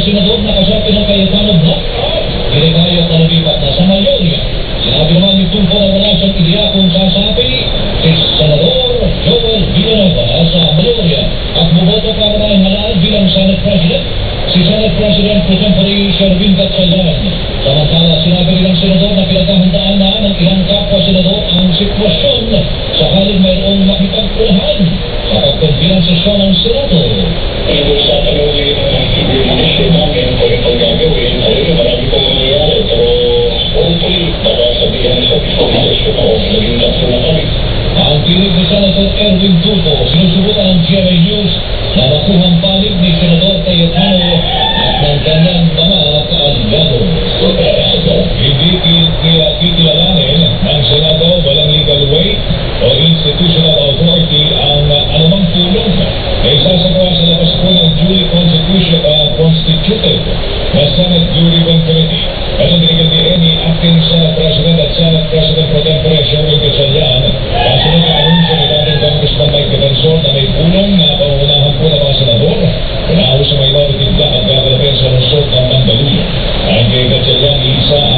senador na kasapi ng Cayetano blackout. Ginigayat na lumipat na sa Mayonia. Sinabi naman ni Tulfo na wala siyang ideya kung sasapi si Senador Joel Villanueva sa Mayonia at bumoto para na halaan bilang Senate President si Senate President Pro Tempore Sherwin Gatchalian. Samantala, sinabi rin ng senador na pinaghahandaan na ng ilang kapwa senador ang sitwasyon sakaling mayroong makipagpulahan sa pagpagbilang sesyon ng Senado. Pinag-usapan ulit ng leadership namin kung itong gagawin. Talaga marami pong mangyayari, pero hopefully baka sabihan sa session o naging tatlo na kami. Ang pinig ni Senator Erwin Tulfo, sinusubukan ng GMA News na makuhang panig ni Senador Cayetano at ng kanyang mga kaalyado. Hindi kikilalanin ng Senado walang legal weight o institutional authority ang anumang tulong na isasagawa sa labas po ng duly constituted na Senate Blue Ribbon Committee. Ito binigyan ni Amy Acting Senate President at Senate President Pro Tempore Sherwin Gatchalian. Kasunod na anunsyo ni dating Congressman Mike Defensor na may pulong na pangunahan po ng mga senador. Unaho sa minority block at gagalapin sa lungsod ng